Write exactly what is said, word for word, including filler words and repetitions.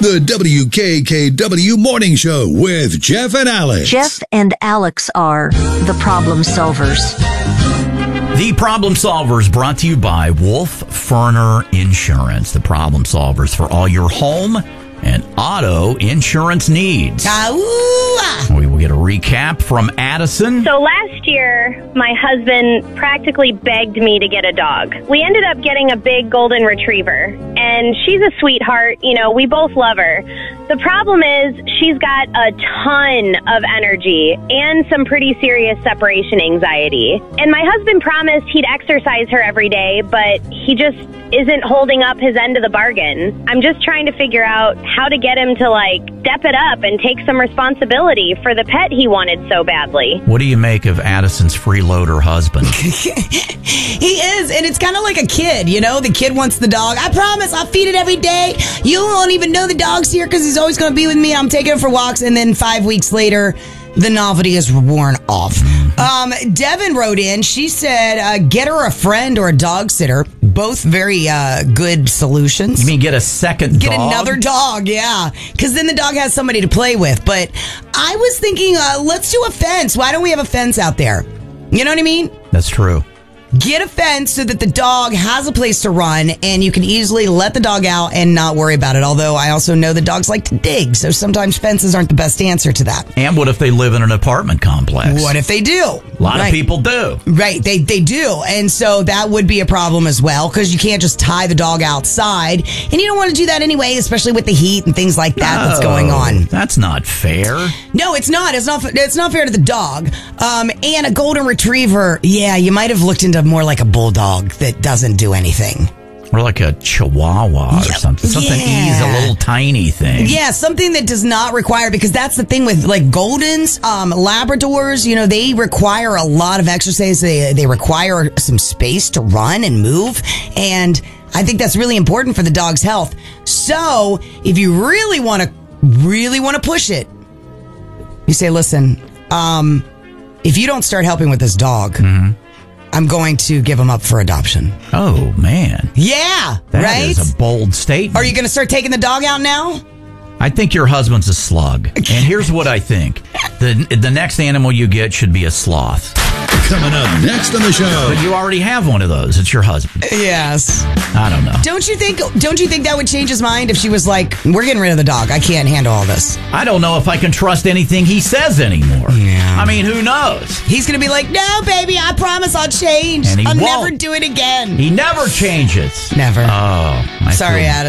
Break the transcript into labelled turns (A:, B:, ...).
A: The W K K W Morning Show with Jeff and Alex.
B: Jeff and Alex are the problem solvers.
C: The Problem Solvers brought to you by Wolf Ferner Insurance. The Problem Solvers for all your home and auto insurance needs. We will get a recap from Addison.
D: So last year, my husband practically begged me to get a dog. We ended up getting a big golden retriever, and she's a sweetheart. You know, we both love her. The problem is she's got a ton of energy and some pretty serious separation anxiety. And my husband promised he'd exercise her every day, but he just isn't holding up his end of the bargain. I'm just trying to figure out how to get him to, like, step it up and take some responsibility for the pet he wanted so badly.
C: What do you make of Addison's freeloader husband?
E: He is, and it's kind of like a kid, you know? The kid wants the dog. I promise I'll feed it every day. You won't even know the dog's here because he's always going to be with me. I'm taking him for walks, and then five weeks later, the novelty is worn off. Um, Devin wrote in. She said, uh, get her a friend or a dog sitter. Both very uh, good solutions.
C: You mean get a second
E: Get
C: dog?
E: another dog, yeah. Because then the dog has somebody to play with. But I was thinking, uh, let's do a fence. Why don't we have a fence out there? You know what I mean?
C: That's true.
E: Get a fence so that the dog has a place to run and you can easily let the dog out and not worry about it. Although I also know that dogs like to dig, so sometimes fences aren't the best answer to that.
C: And what if they live in an apartment complex?
E: What if they do?
C: A lot
E: right.
C: of people do.
E: Right, they they do. And so that would be a problem as well because you can't just tie the dog outside. And you don't want to do that anyway, especially with the heat and things like that
C: no,
E: that's going on.
C: That's not fair.
E: No, it's not. It's not It's not fair to the dog. Um, and a golden retriever, yeah, you might have looked into more like a bulldog that doesn't do anything.
C: Or like a chihuahua or
E: Yeah,
C: something. Something
E: yeah.
C: easy, a little tiny thing.
E: Yeah, something that does not require, because that's the thing with like Goldens, um, Labradors, you know, they require a lot of exercise. They, they require some space to run and move. And I think that's really important for the dog's health. So if you really want to, really want to push it, you say, listen, um, if you don't start helping with this dog, mm-hmm. I'm going to give him up for adoption.
C: Oh, man.
E: Yeah,
C: that
E: right?
C: is a bold statement.
E: Are you going to start taking the dog out now?
C: I think your husband's a slug. And here's what I think. The the next animal you get should be a sloth.
A: Coming up next on the show.
C: But you already have one of those. It's your husband.
E: Yes.
C: I don't know.
E: Don't you think Don't you think that would change his mind if she was like, we're getting rid of the dog. I can't handle all this.
C: I don't know if I can trust anything he says anymore.
E: Yeah.
C: I mean, who knows?
E: He's going to be like, no, baby, I promise I'll change.
C: And he
E: I'll
C: won't.
E: never do it again.
C: He never changes.
E: Never.
C: Oh, I
E: Sorry,
C: feel
E: Adam.